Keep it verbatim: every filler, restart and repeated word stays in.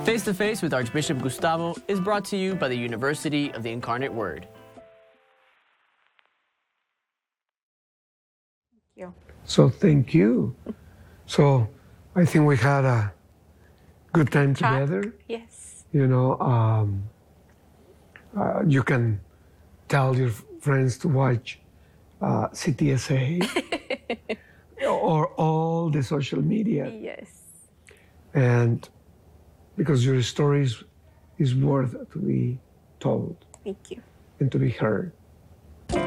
Face to Face with Archbishop Gustavo is brought to you by the University of the Incarnate Word. Thank you. So thank you. So I think we had a good time Talk? together. Yes. You know, um, uh, you can tell your friends to watch uh, C T S A or all the social media. Yes. And because your story is, is worth to be told Thank you. and to be heard.